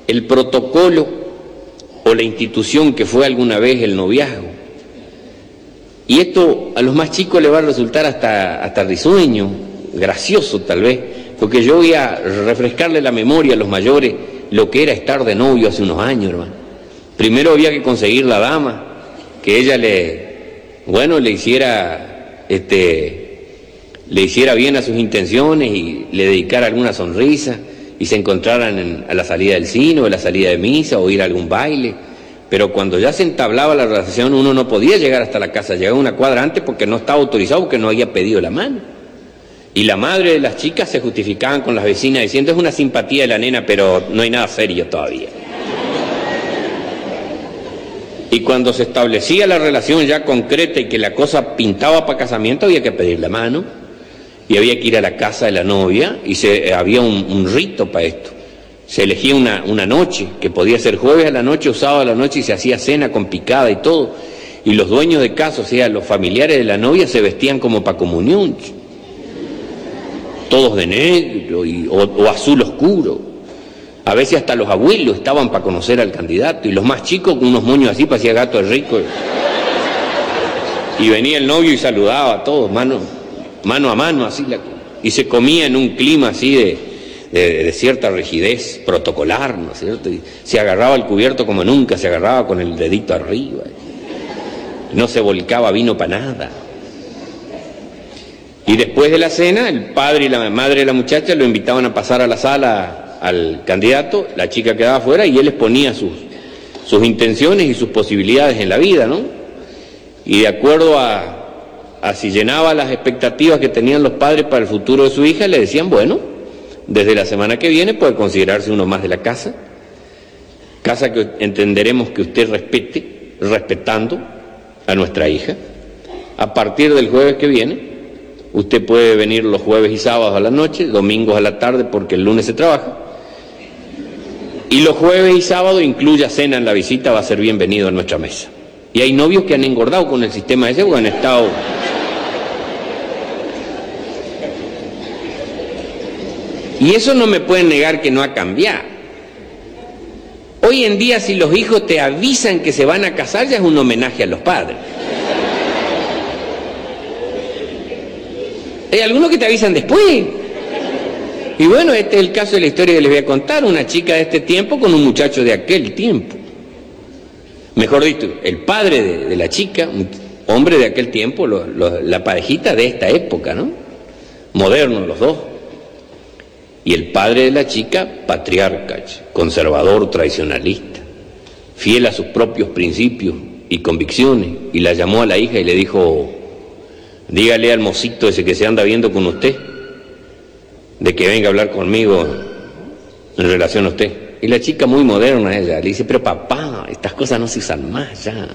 el protocolo o la institución que fue alguna vez el noviazgo. Y esto a los más chicos les va a resultar hasta risueño, gracioso tal vez, porque yo voy a refrescarle la memoria a los mayores lo que era estar de novio hace unos años, hermano. Primero había que conseguir la dama, que ella le hiciera bien a sus intenciones y le dedicara alguna sonrisa y se encontraran a la salida del cine o a la salida de misa o ir a algún baile. Pero cuando ya se entablaba la relación uno no podía llegar hasta la casa, llegaba una cuadra antes porque no estaba autorizado, porque no había pedido la mano. Y la madre de las chicas se justificaban con las vecinas diciendo: es una simpatía de la nena, pero no hay nada serio todavía. Y cuando se establecía la relación ya concreta y que la cosa pintaba para casamiento, había que pedir la mano y había que ir a la casa de la novia y había un rito para esto. Se elegía una noche, que podía ser jueves a la noche o sábado a la noche, y se hacía cena con picada y todo. Y los dueños de casa, o sea, los familiares de la novia, se vestían como para comunión, todos de negro o azul oscuro. A veces hasta los abuelos estaban para conocer al candidato, y los más chicos con unos moños así, parecía gato de rico. Y venía el novio y saludaba a todos, mano a mano, así, y se comía en un clima así de cierta rigidez protocolar, ¿no es cierto? Y se agarraba el cubierto como nunca, se agarraba con el dedito arriba, no se volcaba vino para nada. Y después de la cena, el padre y la madre de la muchacha lo invitaban a pasar a la sala al candidato, la chica quedaba afuera y él exponía sus intenciones y sus posibilidades en la vida, ¿no? Y de acuerdo a si llenaba las expectativas que tenían los padres para el futuro de su hija, le decían: bueno, desde la semana que viene puede considerarse uno más de la casa que entenderemos que usted respete, respetando a nuestra hija. A partir del jueves que viene, usted puede venir los jueves y sábados a la noche, domingos a la tarde porque el lunes se trabaja, y los jueves y sábados incluya cena en la visita, va a ser bienvenido a nuestra mesa. Y hay novios que han engordado con el sistema ese, porque han estado... Y eso no me pueden negar que no ha cambiado. Hoy en día, si los hijos te avisan que se van a casar, ya es un homenaje a los padres. Hay algunos que te avisan después. Y bueno, este es el caso de la historia que les voy a contar. Una chica de este tiempo con un muchacho de aquel tiempo. Mejor dicho, el padre de la chica, un hombre de aquel tiempo, la parejita de esta época, ¿no? Modernos los dos. Y el padre de la chica, patriarca, conservador, tradicionalista, fiel a sus propios principios y convicciones. Y la llamó a la hija y le dijo: dígale al mocito ese que se anda viendo con usted, de que venga a hablar conmigo en relación a usted. Y la chica, muy moderna ella, le dice: pero papá, estas cosas no se usan más ya.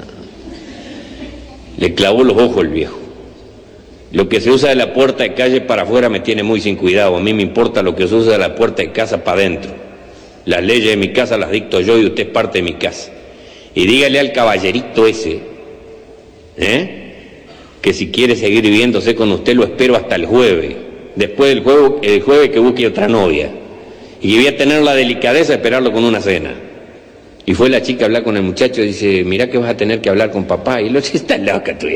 Le clavó los ojos el viejo. Lo que se usa de la puerta de calle para afuera me tiene muy sin cuidado. A mí me importa lo que se usa de la puerta de casa para adentro. Las leyes de mi casa las dicto yo y usted es parte de mi casa. Y dígale al caballerito ese, que si quiere seguir viviéndose con usted lo espero hasta el jueves. Después del jueves que busque otra novia. Y voy a tener la delicadeza de esperarlo con una cena. Y fue la chica a hablar con el muchacho y dice: mira que vas a tener que hablar con papá. Y lo dice: está loca tú.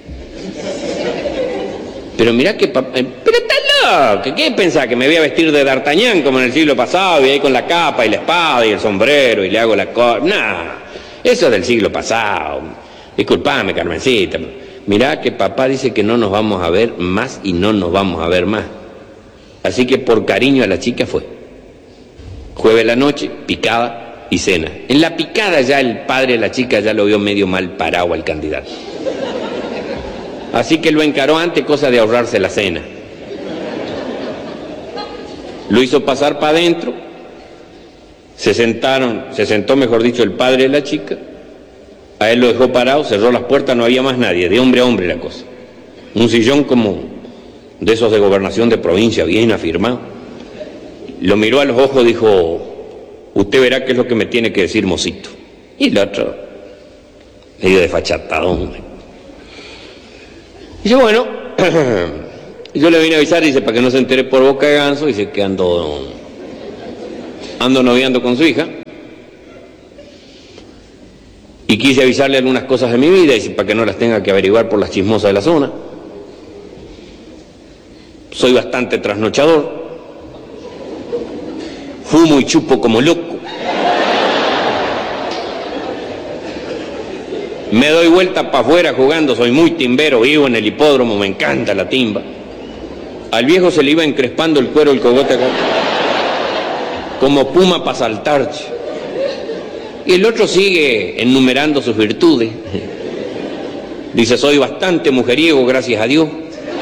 Pero mira que papá... pero está loca. ¿Qué pensás? ¿Que me voy a vestir de D'Artagnan como en el siglo pasado? Y ahí con la capa y la espada y el sombrero y le hago la cosa... No, eso es del siglo pasado. Disculpame, Carmencita. Mirá que papá dice que no nos vamos a ver más y no nos vamos a ver más. Así que por cariño a la chica fue. Jueves de la noche, picada y cena. En la picada ya el padre de la chica ya lo vio medio mal parado al candidato. Así que lo encaró antes, cosa de ahorrarse la cena. Lo hizo pasar para adentro. Se sentó mejor dicho el padre de la chica. A él lo dejó parado, cerró las puertas, no había más nadie, de hombre a hombre la cosa. Un sillón como de esos de gobernación de provincia, bien afirmado. Lo miró a los ojos, dijo: usted verá qué es lo que me tiene que decir, mocito. Y el otro, medio desfachatadón. Dice: bueno, yo le vine a avisar, dice, para que no se entere por boca de ganso, dice que ando noviando con su hija. Y quise avisarle algunas cosas de mi vida y para que no las tenga que averiguar por las chismosas de la zona. Soy bastante trasnochador. Fumo y chupo como loco. Me doy vuelta para afuera jugando, soy muy timbero, vivo en el hipódromo, me encanta la timba. Al viejo se le iba encrespando el cuero, el cogote acá, como puma para saltar. Y el otro sigue enumerando sus virtudes. Dice, soy bastante mujeriego, gracias a Dios.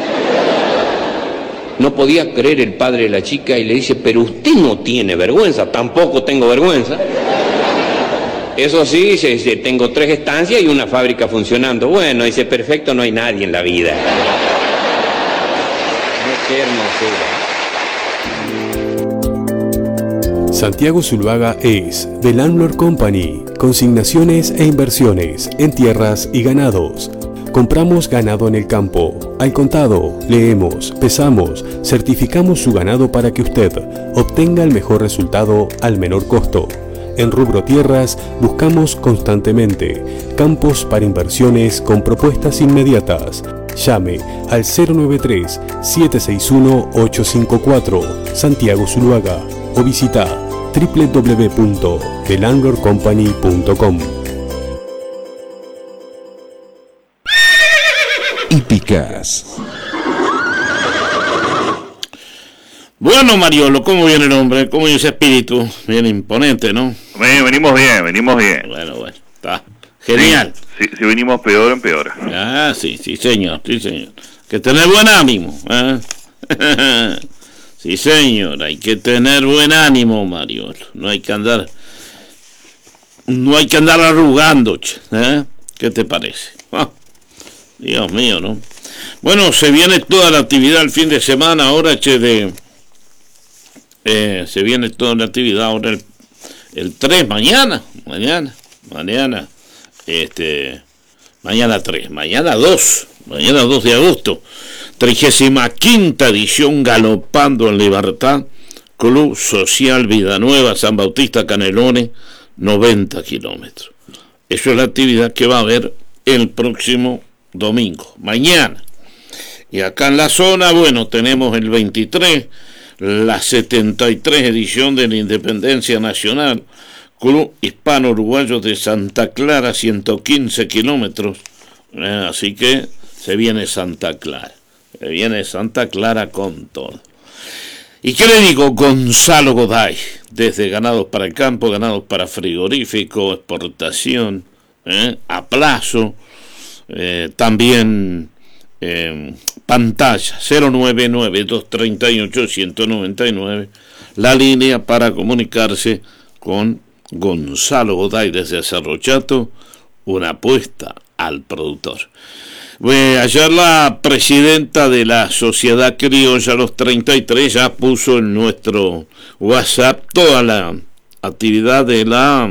No podía creer el padre de la chica y le dice, pero usted no tiene vergüenza. Tampoco tengo vergüenza. Eso sí, dice, tengo 3 estancias y una fábrica funcionando. Bueno, dice, perfecto, no hay nadie en la vida. Qué hermosura. Santiago Zuluaga es The Landlord Company, consignaciones e inversiones en tierras y ganados. Compramos ganado en el campo, al contado, leemos, pesamos, certificamos su ganado para que usted obtenga el mejor resultado al menor costo. En rubro tierras buscamos constantemente campos para inversiones con propuestas inmediatas. Llame al 093-761-854 Santiago Zuluaga o visita www.thelandlordcompany.com. Hípicas. Bueno, Mariolo, ¿cómo viene el hombre? ¿Cómo viene ese espíritu? Bien imponente, ¿no? Venimos bien. Bueno, está genial. Si venimos peor, empeora. Ah, sí, señor. Que tener buen ánimo, ¿eh? Sí, señor, hay que tener buen ánimo, Mariolo. No hay que andar arrugando, ¿eh? ¿Qué te parece? Ah, Dios mío, ¿no? Bueno, se viene toda la actividad el fin de semana ahora, se viene toda la actividad ahora el 3, mañana 3, mañana 2 de agosto, 35ª edición Galopando en Libertad, Club Social Vida Nueva, San Bautista Canelones, 90 kilómetros. Eso es la actividad que va a haber el próximo domingo, mañana. Y acá en la zona, bueno, tenemos el 23, la 73 edición de la Independencia Nacional, Club Hispano Uruguayo de Santa Clara, 115 kilómetros. Así que se viene Santa Clara con todo. ¿Y qué le digo? Gonzalo Goday, desde ganados para el campo, ganados para frigorífico, exportación, a plazo, también pantalla 099-238-199, la línea para comunicarse con Gonzalo Goday desde Cerro Chato, una apuesta al productor. Ayer la presidenta de la Sociedad Criolla Los 33 ya puso en nuestro WhatsApp toda la actividad de la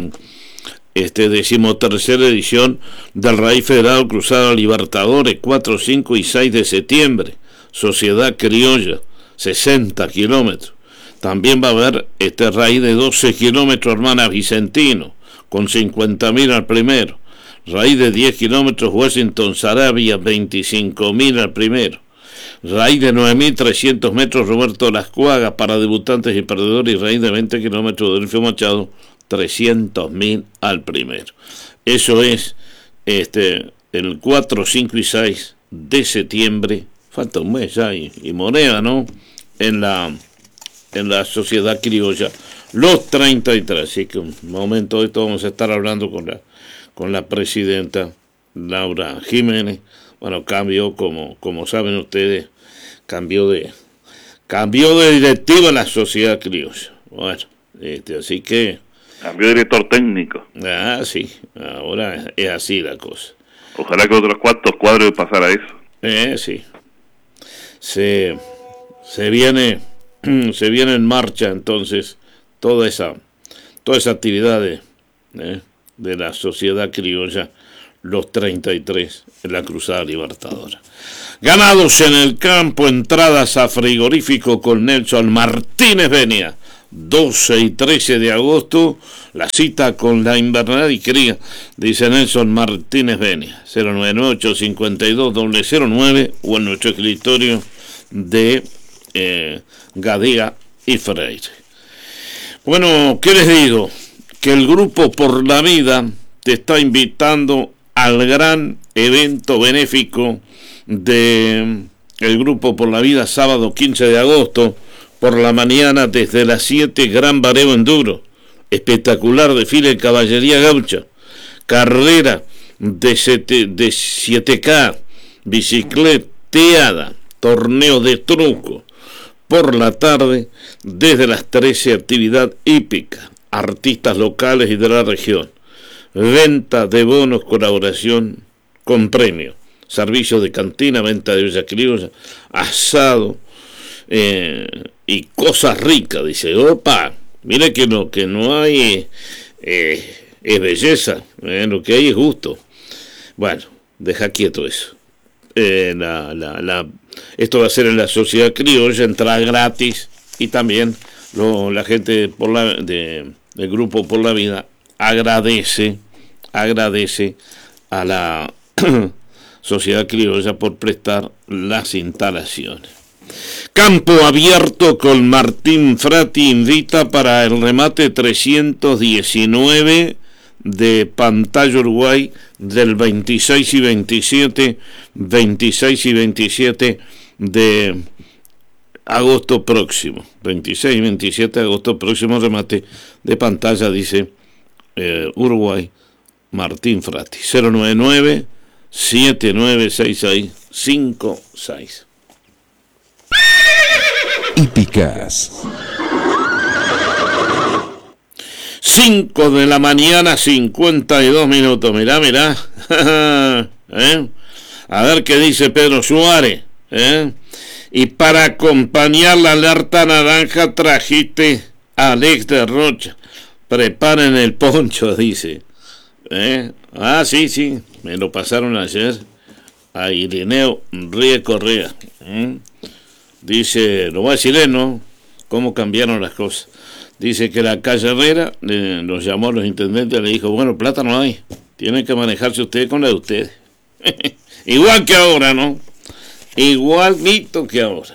13ª edición del Raíz Federado Cruzada Libertadores, 4, 5 y 6 de septiembre. Sociedad Criolla, 60 kilómetros. También va a haber raíz de 12 kilómetros, Hermanas Vicentino, con 50.000 al primero. Raíz de 10 kilómetros, Washington Sarabia, 25.000 al primero. Raíz de 9.300 metros, Roberto Lascuaga, para debutantes y perdedores. Y raíz de 20 kilómetros, Delfio Machado, 300.000 al primero. Eso es el 4, 5 y 6 de septiembre. Falta un mes ya y moneda, ¿no? En la Sociedad Criolla Los 33. Así que un momento de esto vamos a estar hablando con la presidenta Laura Jiménez. Bueno, cambió, como saben ustedes, cambió de directiva en la Sociedad Criolla. Bueno, así que cambió de director técnico. Ah, sí, ahora es así la cosa. Ojalá que otros cuantos cuadros pasara eso. Sí. Se viene en marcha entonces toda esa actividad de la Sociedad Criolla Los 33 en la Cruzada Libertadora. Ganados en el campo, entradas a frigorífico con Nelson Martínez Benia. 12 y 13 de agosto, la cita con la invernada y cría, dice Nelson Martínez Benia, 098-52-009 o en nuestro escritorio de Gadea y Freire. Bueno, ¿qué les digo? Que el Grupo Por la Vida te está invitando al gran evento benéfico de el Grupo Por la Vida, sábado 15 de agosto, por la mañana desde las 7, gran bareo enduro, espectacular desfile de caballería gaucha, carrera de 7K, bicicleteada, torneo de truco. Por la tarde, desde las 13, actividad hípica, artistas locales y de la región, venta de bonos, colaboración con premio, servicio de cantina, venta de olla criolla, asado y cosas ricas. Dice, opa, mire que lo que no hay es belleza, lo que hay es gusto. Bueno, deja quieto eso. Esto va a ser en la Sociedad Criolla, entrada gratis, y también la gente del Grupo Por la Vida agradece a la Sociedad Criolla por prestar las instalaciones. Campo Abierto con Martín Frati invita para el remate 319 de Pantalla Uruguay del 26 y 27 de agosto próximo. 26 y 27 de agosto próximo, remate de Pantalla, dice Uruguay, Martín Frati. 099-796656. Hípicas. 5 de la mañana, 52 minutos. Mirá. A ver qué dice Pedro Suárez. Y para acompañar la alerta naranja trajiste a Alex de Rocha. Preparen el poncho, dice. Sí, me lo pasaron ayer a Irineo Ríe Correa. Dice, lo voy a decir, ¿no? Cómo cambiaron las cosas. Dice que la calle Herrera los llamó a los intendentes y le dijo, bueno, plata no hay, tienen que manejarse ustedes con la de ustedes. Igual que ahora, ¿no? Igualito que ahora.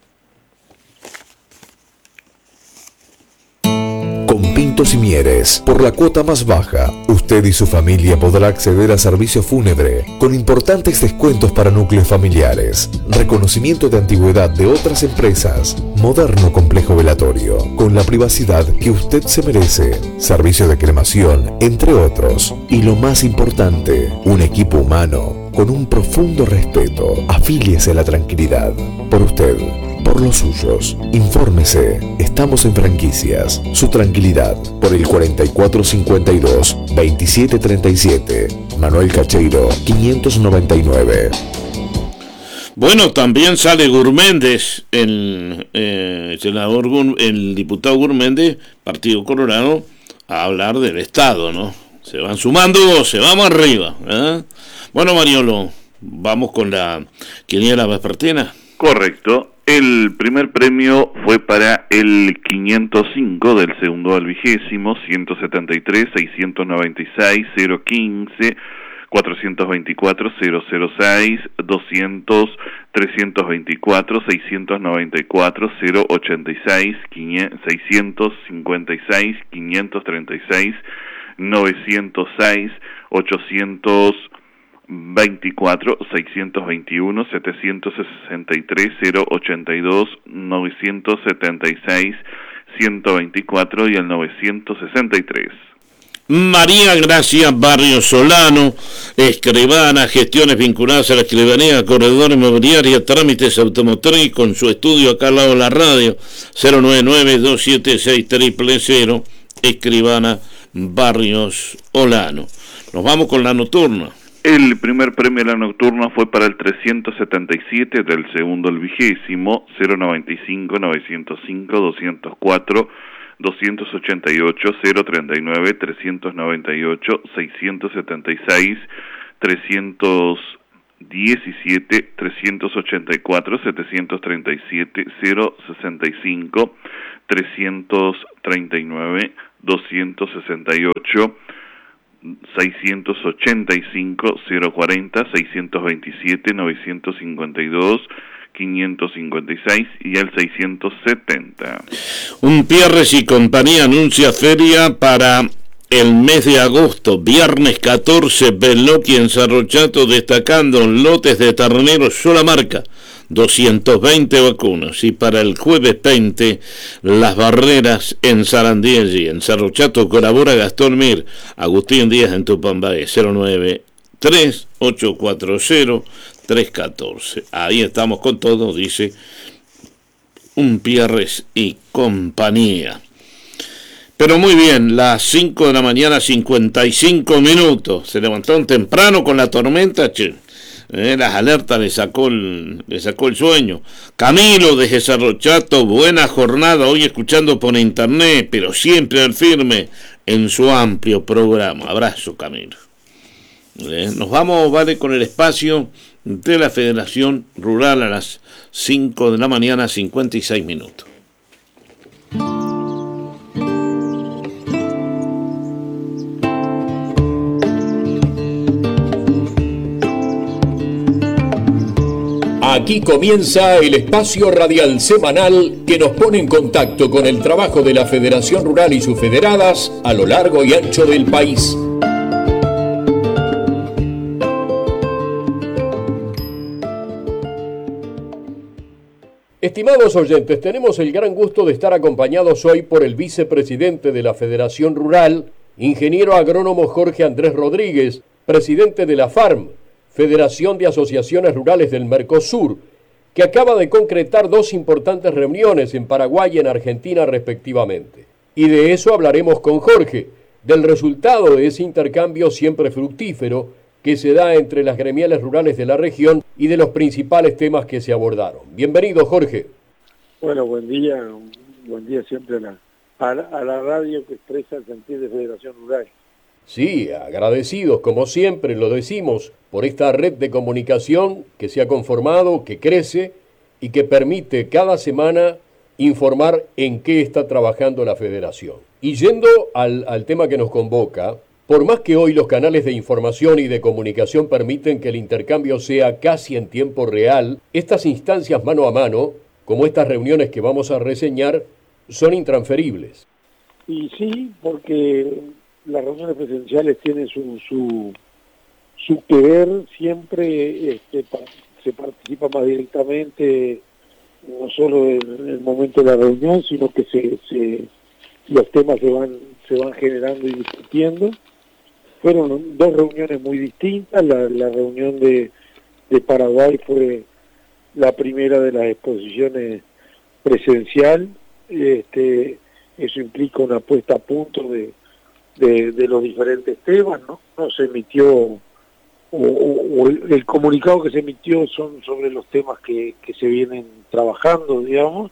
Con Pintos y Mieres, por la cuota más baja, usted y su familia podrá acceder a servicio fúnebre con importantes descuentos para núcleos familiares, reconocimiento de antigüedad de otras empresas, moderno complejo velatorio, con la privacidad que usted se merece, servicio de cremación, entre otros. Y lo más importante, un equipo humano con un profundo respeto. Afíliese a la tranquilidad. Por usted, por los suyos. Infórmese. Estamos en Franquicias. Su tranquilidad. Por el 4452-2737. Manuel Cacheiro, 599. Bueno, también sale Gurméndez, el diputado Gurméndez, Partido Colorado, a hablar del Estado, ¿no? Se van sumando, se vamos arriba. Bueno, Mariolo, vamos con la quiniela vespertina. Correcto. El primer premio fue para el 505 del segundo al 20º, 173, 696, 015, 424, 006, 200, 324, 694, 086, 656, 536, 906, 824, 621, 763, 082, 976, 124 y el 963. María Gracia Barrio Solano, escribana, gestiones vinculadas a la escribanía, corredor inmobiliaria, trámites automotriz, con su estudio acá al lado de la radio, 099-276-000, escribana Barrios Solano. Nos vamos con la nocturna. El primer premio de la nocturna fue para el 377 del segundo al 20º, 095, 905, 204, 288, 039, 398, 676, 300, 17 384 737 065 339 268 685 040 627 952 556 y el 670. Pierres y compañía anuncia feria para el mes de agosto, viernes 14, Belloqui en Cerro Chato, destacando lotes de terneros sola marca, 220 vacunos. Y para el jueves 20, Las Barreras en Sarandiegui, en Cerro Chato, colabora Gastón Mir, Agustín Díaz en Tupambaé, 093840-314. Ahí estamos con todo, dice Pierres y compañía. Pero muy bien, las 5 de la mañana, 55 minutos. Se levantaron temprano con la tormenta, che. Las alertas le sacó el sueño. Camilo desde Cerro Chato, buena jornada hoy escuchando por internet, pero siempre al firme en su amplio programa. Abrazo, Camilo. Nos vamos, vale, con el espacio de la Federación Rural a las 5 de la mañana, 56 minutos. Aquí comienza el espacio radial semanal que nos pone en contacto con el trabajo de la Federación Rural y sus federadas a lo largo y ancho del país. Estimados oyentes, tenemos el gran gusto de estar acompañados hoy por el vicepresidente de la Federación Rural, ingeniero agrónomo Jorge Andrés Rodríguez, presidente de la FARM, Federación de Asociaciones Rurales del Mercosur, que acaba de concretar 2 importantes reuniones en Paraguay y en Argentina respectivamente. Y de eso hablaremos con Jorge, del resultado de ese intercambio siempre fructífero que se da entre las gremiales rurales de la región y de los principales temas que se abordaron. Bienvenido, Jorge. Bueno, buen día siempre a la radio que expresa el sentir de Federación Rural. Sí, agradecidos, como siempre lo decimos, por esta red de comunicación que se ha conformado, que crece y que permite cada semana informar en qué está trabajando la Federación. Y yendo al tema que nos convoca, por más que hoy los canales de información y de comunicación permiten que el intercambio sea casi en tiempo real, estas instancias mano a mano, como estas reuniones que vamos a reseñar, son intransferibles. Y sí, porque las reuniones presenciales tienen su que ver, siempre se participa más directamente, no solo en el momento de la reunión, sino que los temas se van generando y discutiendo. Fueron 2 reuniones muy distintas. La reunión de Paraguay fue la primera de las exposiciones presencial. Eso implica una puesta a punto de los diferentes temas, ¿no? No se emitió, o el comunicado que se emitió son sobre los temas que se vienen trabajando, digamos,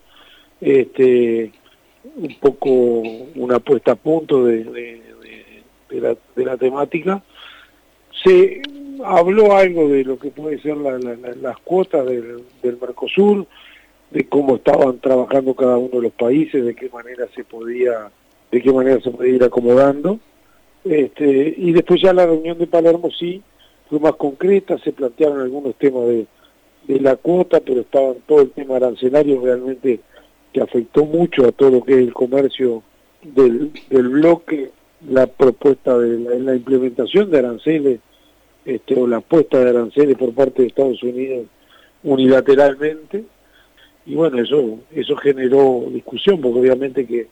un poco una puesta a punto de la temática. Se habló algo de lo que puede ser las cuotas del Mercosur, de cómo estaban trabajando cada uno de los países, de qué manera se podía ir acomodando, y después ya la reunión de Palermo sí fue más concreta, se plantearon algunos temas de la cuota, pero estaban todo el tema arancelario realmente que afectó mucho a todo lo que es el comercio del bloque, la propuesta de la implementación de aranceles, o la puesta de aranceles por parte de Estados Unidos unilateralmente, y bueno, eso generó discusión, porque obviamente que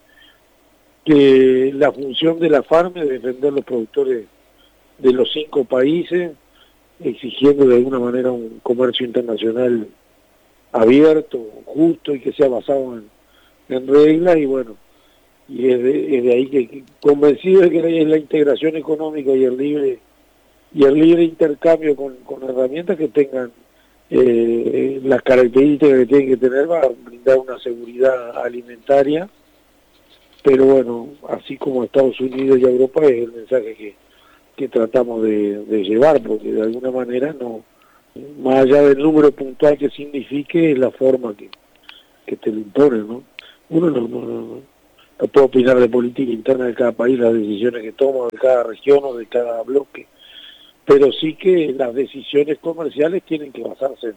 la función de la FARM es defender los productores de los 5 países, exigiendo de alguna manera un comercio internacional abierto, justo y que sea basado en reglas, y bueno, y es de ahí que convencido de que es la integración económica y el libre intercambio con herramientas que tengan las características que tienen que tener para brindar una seguridad alimentaria. Pero bueno, así como Estados Unidos y Europa es el mensaje que tratamos de llevar, porque de alguna manera Más allá del número puntual que signifique, es la forma que te lo imponen, ¿no? Uno no puede opinar de política interna de cada país, las decisiones que toma, de cada región o de cada bloque, pero sí que las decisiones comerciales tienen que basarse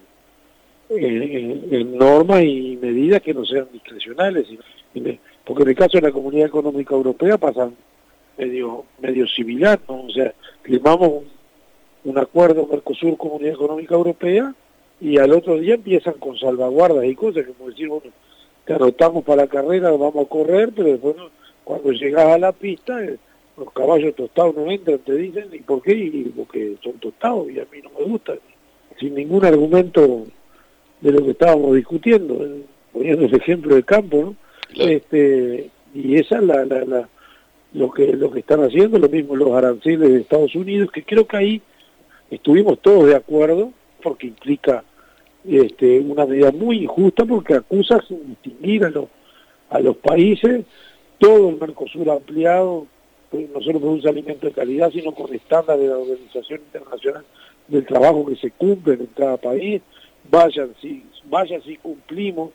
en normas y medidas que no sean discrecionales, porque en el caso de la Comunidad Económica Europea pasa medio similar, ¿no? O sea, firmamos un acuerdo Mercosur-Comunidad Económica Europea y al otro día empiezan con salvaguardas y cosas, como decir, bueno, te anotamos para la carrera, vamos a correr, pero después cuando llegas a la pista, los caballos tostados no entran, te dicen, ¿y por qué? Y porque son tostados y a mí no me gustan, sin ningún argumento de lo que estábamos discutiendo, poniendo ese ejemplo de campo, ¿no? Claro. Y esa es lo que están haciendo, lo mismo los aranceles de Estados Unidos, que creo que ahí estuvimos todos de acuerdo, porque implica una medida muy injusta, porque acusa sin distinguir a los países, todo el Mercosur ampliado, no solo produce alimentos de calidad, sino con estándares de la Organización Internacional del Trabajo que se cumplen en cada país. Vaya si cumplimos,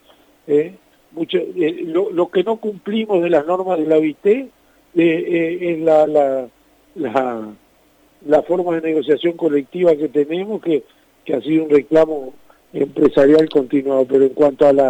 lo que no cumplimos de las normas de la OIT es la forma de negociación colectiva que tenemos, que ha sido un reclamo empresarial continuado, pero en cuanto a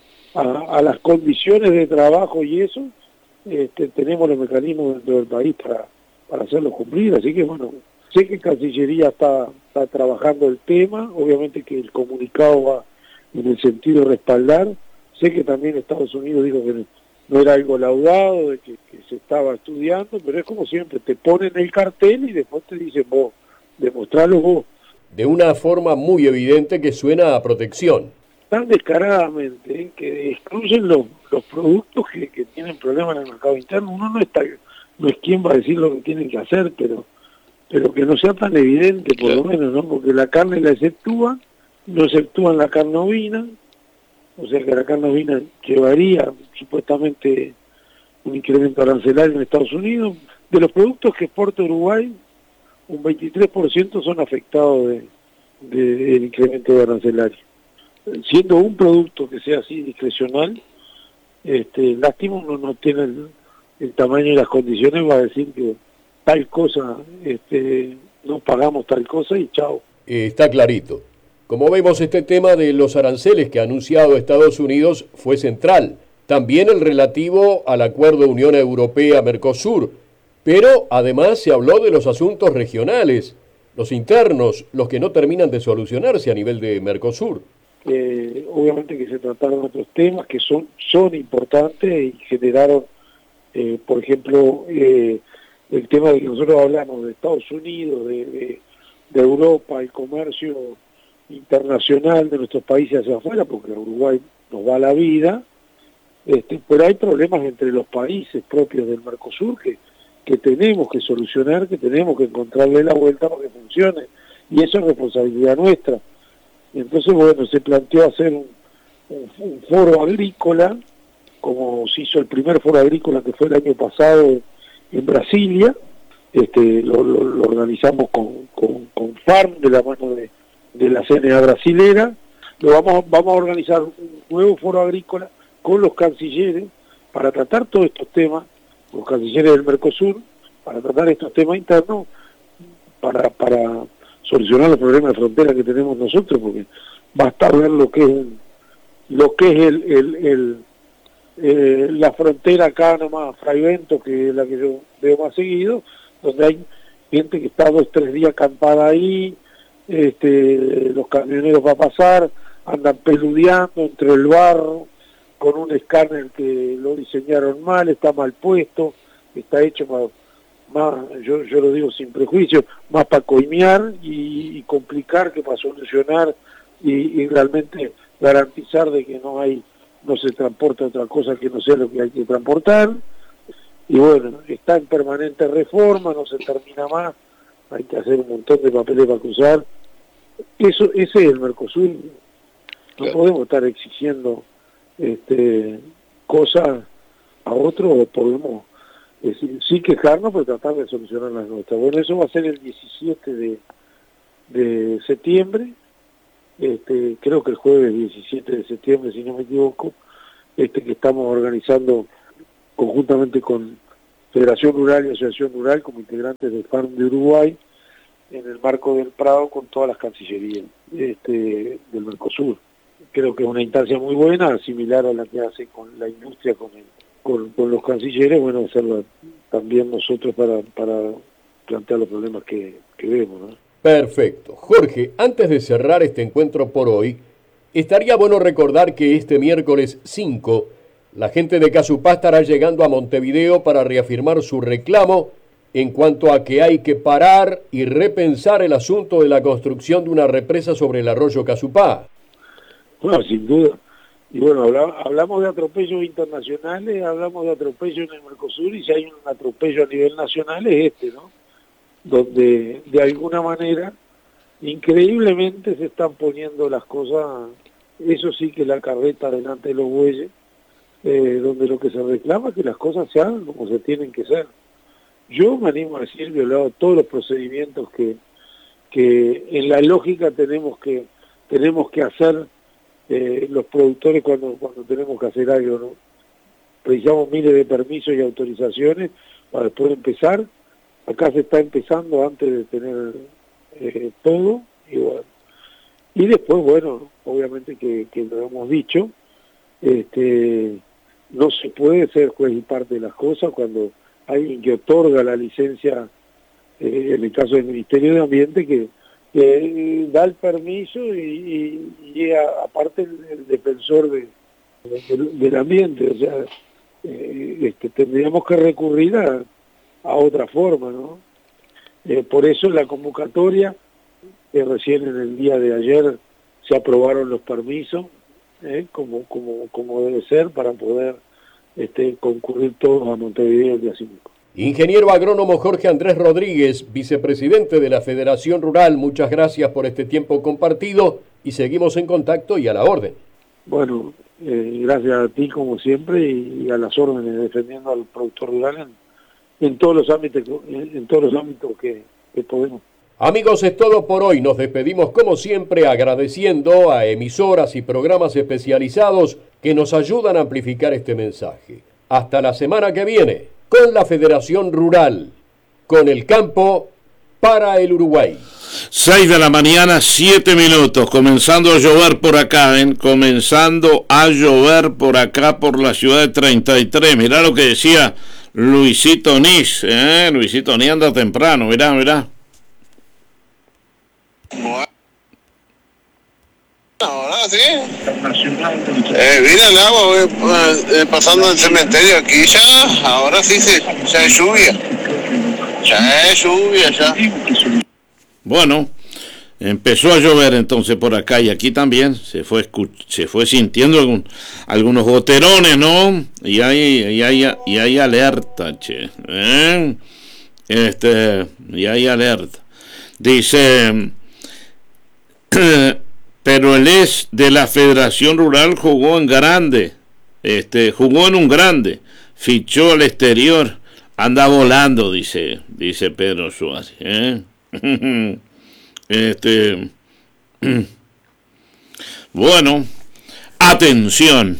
las condiciones de trabajo y eso, tenemos los mecanismos dentro del país para hacerlo cumplir, así que bueno, sé que Cancillería está trabajando el tema, obviamente que el comunicado va en el sentido de respaldar, sé que también Estados Unidos dijo que no era algo laudado, de que se estaba estudiando, pero es como siempre, te ponen el cartel y después te dicen vos, demostralo vos. De una forma muy evidente que suena a protección. Tan descaradamente que excluyen los productos que tienen problemas en el mercado interno. Uno no es quien va a decir lo que tienen que hacer, pero que no sea tan evidente, por lo menos, ¿no? Porque la carne la exceptúan, no exceptúan la carne ovina, o sea que la carne ovina llevaría supuestamente un incremento arancelario en Estados Unidos. De los productos que exporta Uruguay, un 23% son afectados del incremento de arancelario. Siendo un producto que sea así discrecional, lástima uno no tiene el tamaño y las condiciones, va a decir que tal cosa, no pagamos tal cosa y chao. Está clarito. Como vemos, este tema de los aranceles que ha anunciado Estados Unidos fue central. También el relativo al acuerdo Unión Europea-Mercosur. Pero además se habló de los asuntos regionales, los internos, los que no terminan de solucionarse a nivel de Mercosur. Obviamente que se trataron otros temas que son importantes y generaron, por ejemplo, el tema de que nosotros hablamos de Estados Unidos, de Europa, el comercio internacional de nuestros países hacia afuera, porque a Uruguay nos va la vida, pero hay problemas entre los países propios del Mercosur que tenemos que solucionar, que tenemos que encontrarle la vuelta para que funcione, y eso es responsabilidad nuestra. Y entonces, bueno, se planteó hacer un foro agrícola, como se hizo el primer foro agrícola que fue el año pasado en Brasilia, lo organizamos con FARM, de la mano de la CNA brasilera. Vamos a organizar un nuevo foro agrícola con los cancilleres para tratar todos estos temas, los cancilleres del Mercosur, para tratar estos temas internos, para solucionar los problemas de frontera que tenemos nosotros, porque basta ver lo que es la frontera acá nomás, Fraivento, que es la que yo veo más seguido, donde hay gente que está 2-3 días acampada ahí, los camioneros va a pasar, andan peludeando entre el barro, con un escáner que lo diseñaron mal, está mal puesto, está hecho más, yo lo digo sin prejuicio, más para coimear y complicar que para solucionar y realmente garantizar de que no se transporta otra cosa que no sea lo que hay que transportar. Y bueno, está en permanente reforma, no se termina más, hay que hacer un montón de papeles para cruzar. Ese es el Mercosur. No podemos estar exigiendo cosas a otros, podemos sí quejarnos, pero tratar de solucionar las nuestras. Bueno, eso va a ser el 17 de septiembre, creo que el jueves 17 de septiembre, si no me equivoco, que estamos organizando conjuntamente con Federación Rural y Asociación Rural como integrantes del FARM de Uruguay, en el marco del Prado con todas las cancillerías del Mercosur. Creo que es una instancia muy buena, similar a la que hace con la industria, con los cancilleres, bueno, hacerlo también nosotros para plantear los problemas que vemos, ¿no? Perfecto. Jorge, antes de cerrar este encuentro por hoy, estaría bueno recordar que este miércoles 5, la gente de Casupá estará llegando a Montevideo para reafirmar su reclamo en cuanto a que hay que parar y repensar el asunto de la construcción de una represa sobre el arroyo Casupá. Bueno, sin duda. Y bueno, hablamos de atropellos internacionales, hablamos de atropellos en el Mercosur, y si hay un atropello a nivel nacional es ¿no? Donde de alguna manera, increíblemente se están poniendo las cosas, eso sí que la carreta delante de los bueyes, donde lo que se reclama es que las cosas se hagan como se tienen que ser. Yo me animo a decir, violado todos los procedimientos que en la lógica tenemos que hacer los productores cuando tenemos que hacer algo, ¿no? Precisamos miles de permisos y autorizaciones para después empezar. Acá se está empezando antes de tener todo, y bueno. Y después, bueno, obviamente que lo hemos dicho, no se puede ser juez y parte de las cosas cuando alguien que otorga la licencia, en el caso del Ministerio de Ambiente, que da el permiso y aparte el defensor del ambiente, o sea, tendríamos que recurrir a otra forma, ¿no? Por eso la convocatoria, recién en el día de ayer se aprobaron los permisos, como debe ser, para poder concurrir todos a Montevideo el día 5. Ingeniero agrónomo Jorge Andrés Rodríguez, vicepresidente de la Federación Rural, muchas gracias por este tiempo compartido y seguimos en contacto y a la orden. Bueno, gracias a ti como siempre y a las órdenes, defendiendo al productor rural en todos los ámbitos, que podemos. Amigos, es todo por hoy. Nos despedimos como siempre agradeciendo a emisoras y programas especializados que nos ayudan a amplificar este mensaje. Hasta la semana que viene con la Federación Rural, con el campo para el Uruguay. 6 de la mañana, 7 minutos, comenzando a llover por acá, comenzando a llover por acá, por la ciudad de 33, mirá lo que decía Luisito Nis, Luisito Nis anda temprano, mirá. Ahora sí. Vine el agua, voy pasando el cementerio aquí ya, ahora sí ya es lluvia. Ya. Bueno, empezó a llover entonces por acá y aquí también se fue sintiendo algunos goterones, ¿no? Y hay alerta, che. Y hay alerta. Dice, pero él es de la Federación Rural, jugó en grande, jugó en un grande, fichó al exterior, anda volando, dice Pedro Suárez, bueno, atención,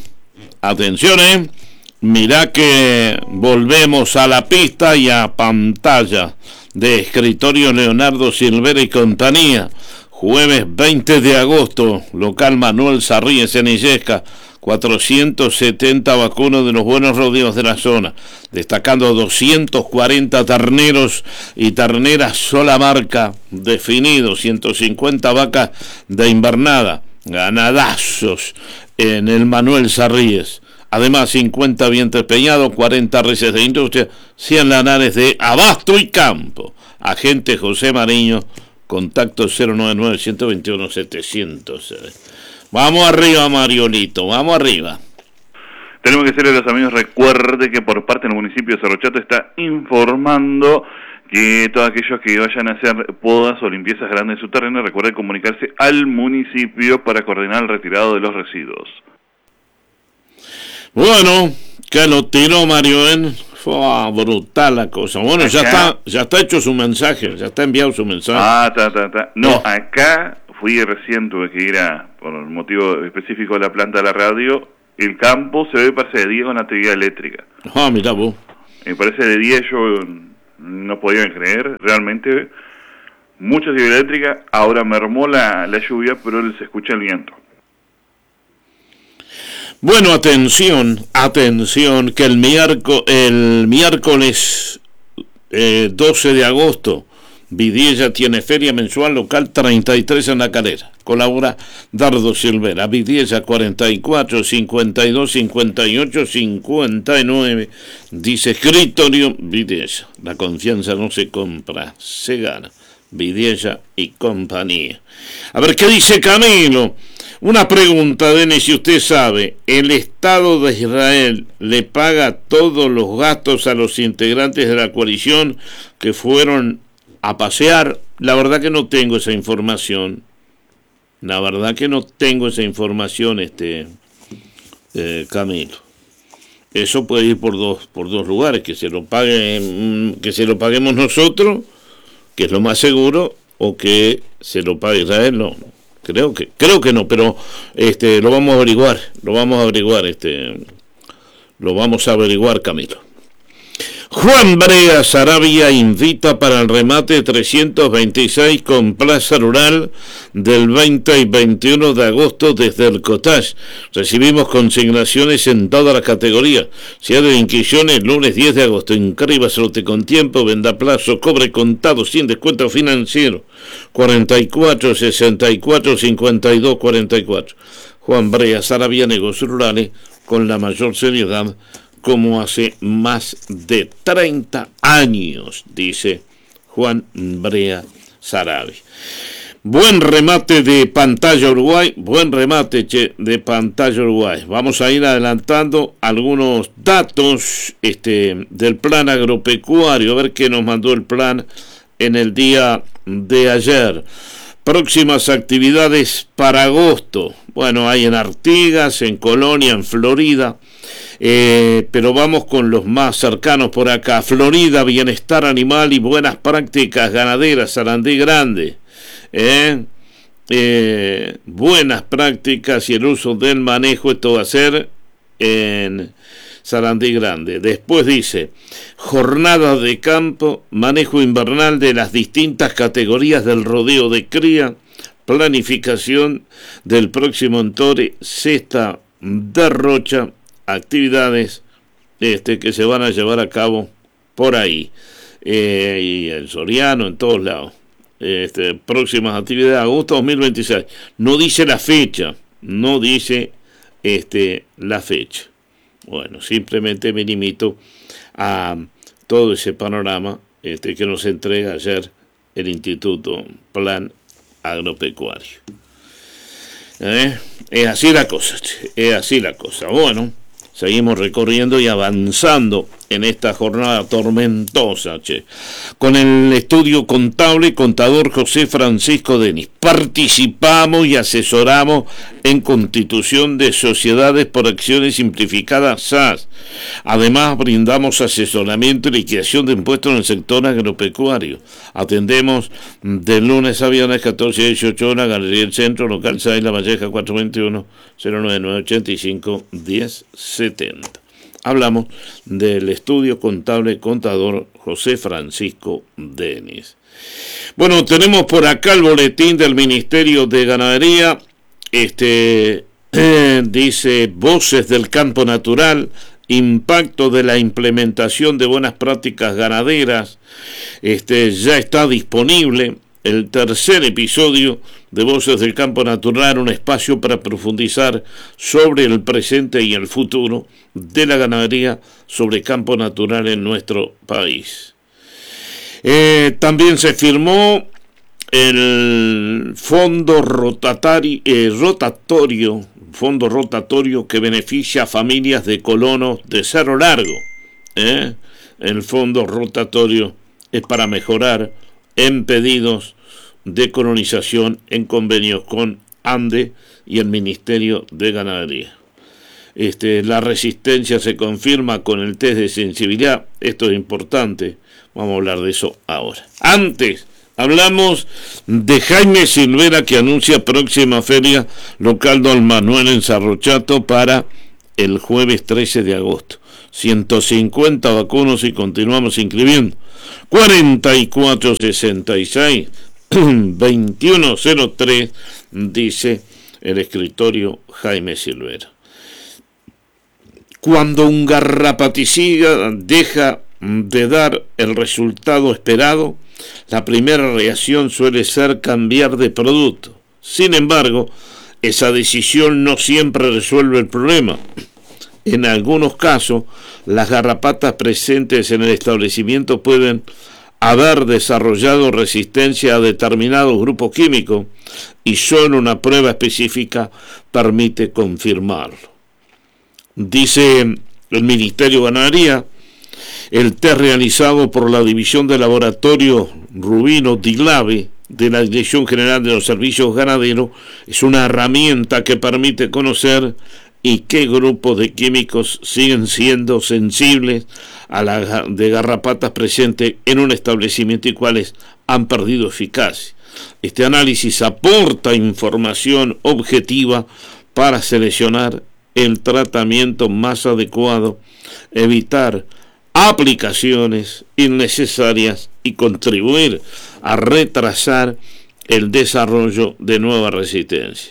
mirá que volvemos a la pista y a pantalla de Escritorio Leonardo Silvera y compañía, jueves 20 de agosto, local Manuel Sarríes en Illesca, 470 vacunos de los buenos rodeos de la zona, destacando 240 terneros y terneras sola marca definidos, 150 vacas de invernada, ganadazos en el Manuel Sarríes. Además, 50 vientres peñados, 40 reses de industria, 100 lanares de abasto y campo. Agente José Mariño, contacto 099-121-700. Vamos arriba, Mariolito, vamos arriba. Tenemos que decirle a los amigos, recuerde que por parte del municipio de Cerro Chato está informando que todos aquellos que vayan a hacer podas o limpiezas grandes en su terreno, recuerden comunicarse al municipio para coordinar el retirado de los residuos. Bueno, que lo tiró Mario, fue brutal la cosa. Bueno, acá, ya está hecho su mensaje, ya está enviado su mensaje. No, acá fui recién, tuve que ir por un motivo específico a la planta de la radio. El campo se ve, parece, de día con actividad eléctrica. Ah, mirá vos. Me parece de día, yo no podía creer, realmente mucha actividad eléctrica. Ahora mermó la lluvia, pero se escucha el viento. Bueno, atención, que el miércoles 12 de agosto, Vidiella tiene feria mensual local 33 en La Calera. Colabora Dardo Silvera. Vidiella 44 52 58 59. Dice escritorio Vidiella. La confianza no se compra, se gana. Vidiella y compañía. A ver, ¿qué dice Camilo? Una pregunta, Denis, si usted sabe, ¿el Estado de Israel le paga todos los gastos a los integrantes de la coalición que fueron a pasear? La verdad que no tengo esa información. Camilo. Eso puede ir por dos lugares, que se lo paguemos nosotros, que es lo más seguro, o que se lo pague Israel. No, creo que no, pero lo vamos a averiguar, Camilo. Juan Brea Sarabia invita para el remate 326 con Plaza Rural del 20 y 21 de agosto desde el Cottage. Recibimos consignaciones en todas las categorías. Cierre de inscripciones lunes 10 de agosto. Inscríbaselo con tiempo, venda plazo, cobre contado sin descuento financiero. 44 64 52 44. Juan Brea Sarabia, negocios rurales con la mayor seriedad, como hace más de 30 años, dice Juan Brea Sarabia. Buen remate de Pantalla Uruguay, Vamos a ir adelantando algunos datos del plan agropecuario, a ver qué nos mandó el plan en el día de ayer. Próximas actividades para agosto. Bueno, hay en Artigas, en Colonia, en Florida. Pero vamos con los más cercanos por acá. Florida, bienestar animal y buenas prácticas ganaderas, Sarandí Grande. Buenas prácticas y el uso del manejo, esto va a ser en Sarandí Grande. Después dice, jornadas de campo, manejo invernal de las distintas categorías del rodeo de cría, planificación del próximo entore, cesta de rocha, actividades que se van a llevar a cabo por ahí, y el Soriano, en todos lados. Próximas actividades, agosto 2026. No dice la fecha, la fecha. Bueno, simplemente me limito a todo ese panorama que nos entrega ayer el Instituto Plan Agropecuario. Es así la cosa. Bueno, seguimos recorriendo y avanzando en esta jornada tormentosa, con el estudio contable contador José Francisco Denis. Participamos y asesoramos en constitución de sociedades por acciones simplificadas SAS. Además, brindamos asesoramiento y liquidación de impuestos en el sector agropecuario. Atendemos de lunes a viernes 14 y 18 horas, Galería del Centro, local 6, La Valleja 421-09985-1070. Hablamos del estudio contable contador José Francisco Denis. Bueno, tenemos por acá el boletín del Ministerio de Ganadería. Dice Voces del Campo Natural, impacto de la implementación de buenas prácticas ganaderas. Ya está disponible el tercer episodio de Voces del Campo Natural, un espacio para profundizar sobre el presente y el futuro de la ganadería sobre campo natural en nuestro país. También se firmó el fondo rotatorio que beneficia a familias de colonos de Cerro Largo. El fondo rotatorio es para mejorar en pedidos de colonización en convenios con ANDE y el Ministerio de Ganadería. La resistencia se confirma con el test de sensibilidad. Esto es importante. Vamos a hablar de eso ahora. Antes Hablamos de Jaime Silvera, que anuncia próxima feria local Don Manuel en Sarrochato para el jueves 13 de agosto. 150 vacunos y continuamos inscribiendo. 4466 2103, dice el escritorio Jaime Silvera. Cuando un garrapaticida deja de dar el resultado esperado, la primera reacción suele ser cambiar de producto. Sin embargo, esa decisión no siempre resuelve el problema. En algunos casos, las garrapatas presentes en el establecimiento pueden haber desarrollado resistencia a determinados grupos químicos y solo una prueba específica permite confirmarlo. Dice el Ministerio de Ganadería, el test realizado por la División de Laboratorio Rubino Dilave de la Dirección General de los Servicios Ganaderos es una herramienta que permite conocer y qué grupos de químicos siguen siendo sensibles a la de garrapatas presentes en un establecimiento y cuáles han perdido eficacia. Este análisis aporta información objetiva para seleccionar el tratamiento más adecuado, evitar aplicaciones innecesarias y contribuir a retrasar el desarrollo de nueva resistencia.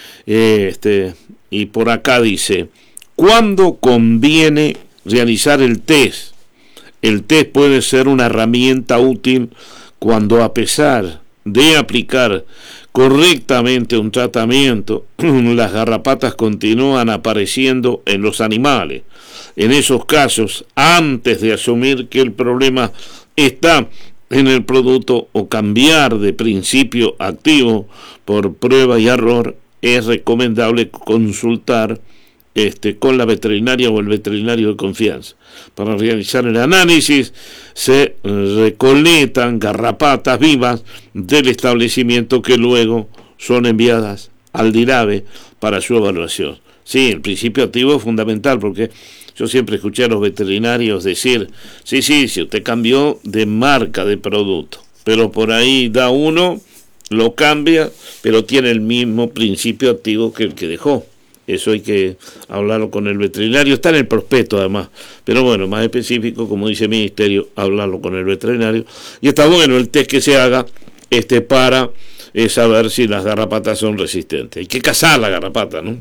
Y por acá dice, ¿cuándo conviene realizar el test? El test puede ser una herramienta útil cuando, a pesar de aplicar correctamente un tratamiento, las garrapatas continúan apareciendo en los animales. En esos casos, antes de asumir que el problema está en el producto o cambiar de principio activo por prueba y error, es recomendable consultar con la veterinaria o el veterinario de confianza. Para realizar el análisis se recolectan garrapatas vivas del establecimiento que luego son enviadas al DIRAVE para su evaluación. Sí, el principio activo es fundamental, porque yo siempre escuché a los veterinarios decir, sí, si usted cambió de marca de producto, pero por ahí da uno, lo cambia, pero tiene el mismo principio activo que el que dejó. Eso hay que hablarlo con el veterinario, está en el prospecto además, pero bueno, más específico, como dice el ministerio, hablarlo con el veterinario. Y está bueno el test que se haga para saber si las garrapatas son resistentes. Hay que cazar la garrapata, ¿no?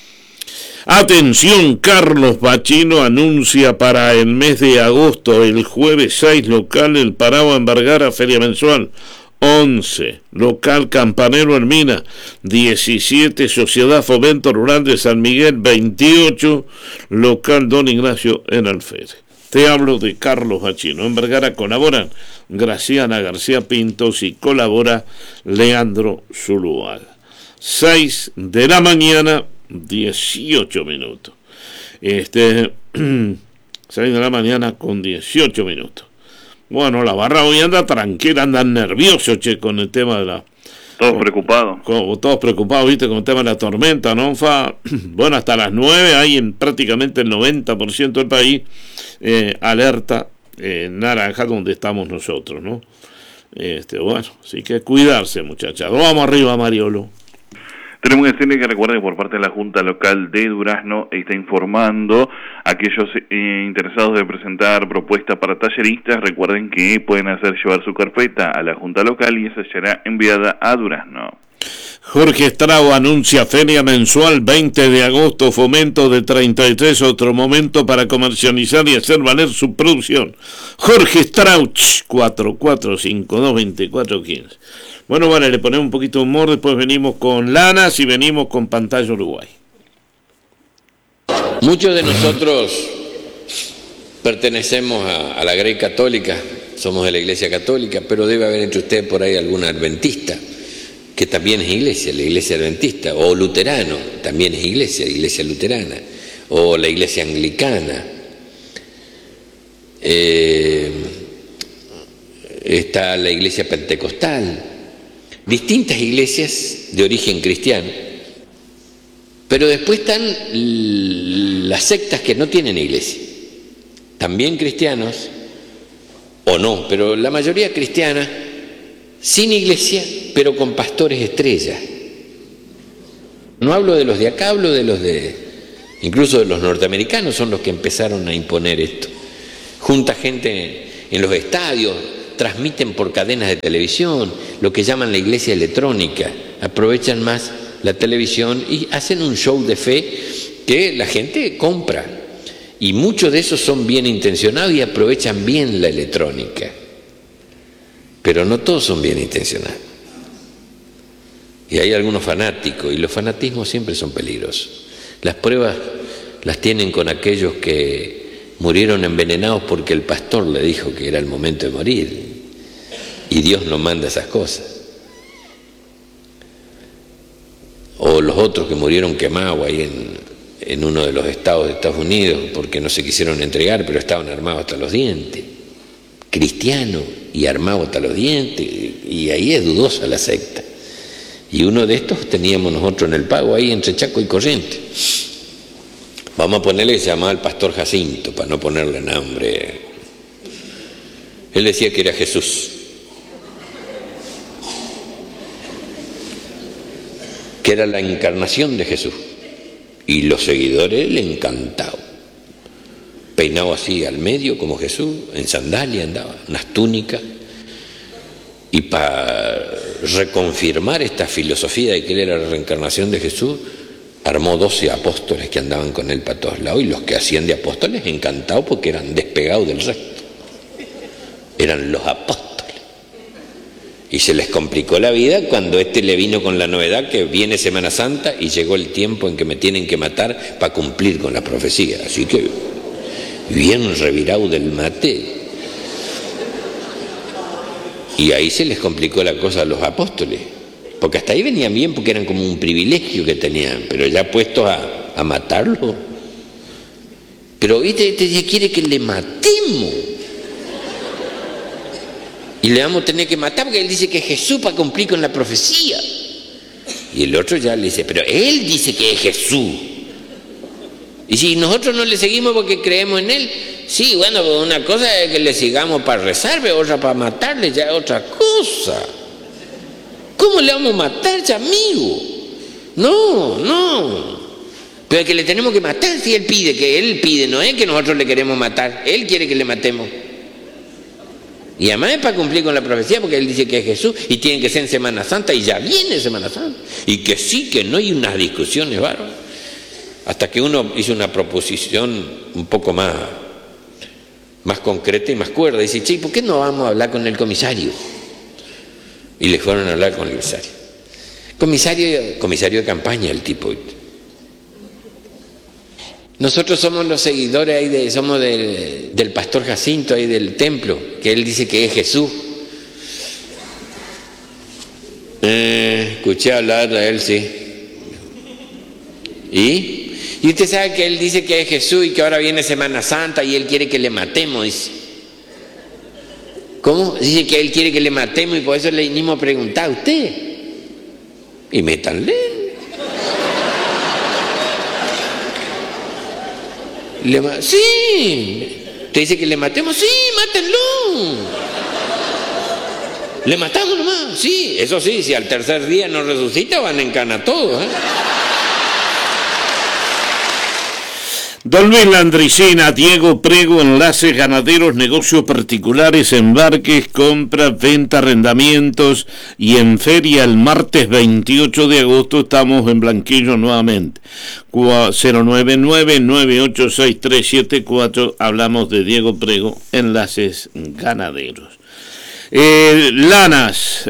Atención, Carlos Bachino anuncia para el mes de agosto, el jueves 6, local El Parao en Vergara, feria mensual. 11, local Campanero en Mina. 17, Sociedad Fomento Rural de San Miguel. 28, local Don Ignacio en Alférez. Te hablo de Carlos Bachino. En Vergara colaboran Graciana García Pintos y colabora Leandro Zuluaga. 6 de la mañana, 18 minutos. 6 de la mañana con 18 minutos. Bueno, la barra hoy anda tranquila, andan nerviosos, con el tema de la... Todos preocupados. Todos preocupados, viste, con el tema de la tormenta, ¿no? Bueno, hasta las 9 hay en prácticamente el 90% del país alerta naranja donde estamos nosotros, ¿no? Bueno, así que cuidarse, muchachas. Vamos arriba, Mariolo. Tenemos que decirle que recuerde que por parte de la Junta Local de Durazno está informando a aquellos interesados de presentar propuestas para talleristas. Recuerden que pueden hacer llevar su carpeta a la Junta Local y esa será enviada a Durazno. Jorge Estrao anuncia feria mensual 20 de agosto, fomento de 33, otro momento para comercializar y hacer valer su producción. Jorge Estrao, 44522415. Bueno, vale, le ponemos un poquito de humor, después venimos con Lanas y venimos con Pantalla Uruguay. Muchos de nosotros pertenecemos a la Grey Católica, somos de la Iglesia Católica, pero debe haber entre ustedes por ahí algún adventista, que también es iglesia, la Iglesia Adventista, o luterano, también es iglesia luterana, o la Iglesia Anglicana. Está la Iglesia Pentecostal, distintas iglesias de origen cristiano, pero después están las sectas que no tienen iglesia, también cristianos, o no, pero la mayoría cristiana, sin iglesia, pero con pastores estrellas. No hablo de los de acá, hablo de los incluso de los norteamericanos, son los que empezaron a imponer esto. Junta gente en los estadios, transmiten por cadenas de televisión, lo que llaman la iglesia electrónica, aprovechan más la televisión y hacen un show de fe que la gente compra. Y muchos de esos son bien intencionados y aprovechan bien la electrónica. Pero no todos son bien intencionados. Y hay algunos fanáticos, y los fanatismos siempre son peligrosos. Las pruebas las tienen con aquellos que murieron envenenados porque el pastor le dijo que era el momento de morir. Y Dios no manda esas cosas. O los otros que murieron quemados ahí en uno de los estados de Estados Unidos porque no se quisieron entregar, pero estaban armados hasta los dientes. Cristianos y armados hasta los dientes. Y ahí es dudosa la secta. Y uno de estos teníamos nosotros en el Pago, ahí entre Chaco y Corrientes. Vamos a ponerle que se llamaba el pastor Jacinto, para no ponerle nombre. Él decía que era Jesús. Que era la encarnación de Jesús. Y los seguidores le encantaban. Peinado así al medio como Jesús, en sandalia andaba, unas túnicas. Y para reconfirmar esta filosofía de que él era la reencarnación de Jesús, armó 12 apóstoles que andaban con él para todos lados, y los que hacían de apóstoles encantados porque eran despegados del resto. Eran los apóstoles. Y se les complicó la vida cuando le vino con la novedad que viene Semana Santa y llegó el tiempo en que me tienen que matar para cumplir con la profecía. Así que, bien revirado del mate. Y ahí se les complicó la cosa a los apóstoles, porque hasta ahí venían bien porque eran como un privilegio que tenían, pero ya puestos a matarlo. Pero este quiere que le matemos. Y le vamos a tener que matar porque él dice que es Jesús para cumplir con la profecía. Y el otro ya le dice, pero él dice que es Jesús. Y si nosotros no le seguimos porque creemos en él, sí, bueno, una cosa es que le sigamos para rezar, pero otra para matarle, ya es otra cosa. ¿Cómo le vamos a matar, ya, amigo? No. Pero es que le tenemos que matar si él pide, no es que nosotros le queremos matar, él quiere que le matemos. Y además es para cumplir con la profecía porque él dice que es Jesús y tiene que ser en Semana Santa y ya viene Semana Santa. Y que sí, que no hay unas discusiones bárbaras. Hasta que uno hizo una proposición un poco más concreta y más cuerda. Dice, che, ¿por qué no vamos a hablar con el comisario? Y le fueron a hablar con el comisario. Comisario de campaña, el tipo. Nosotros somos los seguidores ahí somos del pastor Jacinto ahí del templo, que él dice que es Jesús. Escuché hablar a él, sí. Y usted sabe que él dice que es Jesús y que ahora viene Semana Santa y él quiere que le matemos, dice. ¿Cómo? Dice que él quiere que le matemos y por eso le vinimos a preguntar a usted. Y métanle. Sí. ¿Te dice que le matemos? Sí, mátenlo. Le matamos nomás. Sí, eso sí, si al tercer día no resucita van a encanar todos, ¿eh? Don Luis Landricina, Diego Prego, enlaces ganaderos, negocios particulares, embarques, compras, venta, arrendamientos y en feria el martes 28 de agosto estamos en Blanquillo nuevamente. 099-986-374, hablamos de Diego Prego, enlaces ganaderos. Lanas,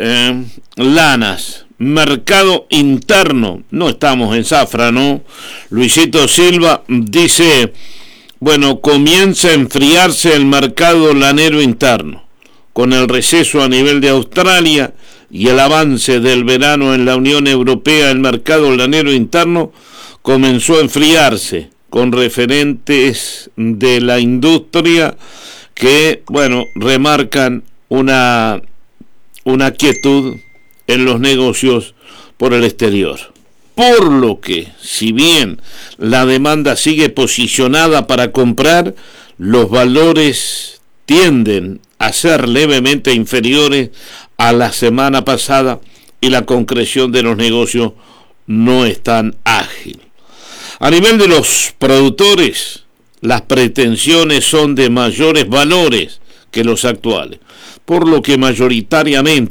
mercado interno, no estamos en zafra, ¿no? Luisito Silva dice, bueno, comienza a enfriarse el mercado lanero interno, con el receso a nivel de Australia y el avance del verano en la Unión Europea, el mercado lanero interno comenzó a enfriarse, con referentes de la industria que, bueno, remarcan una quietud en los negocios por el exterior. Por lo que, si bien la demanda sigue posicionada para comprar, los valores tienden a ser levemente inferiores a la semana pasada y la concreción de los negocios no es tan ágil. A nivel de los productores, las pretensiones son de mayores valores que los actuales, por lo que mayoritariamente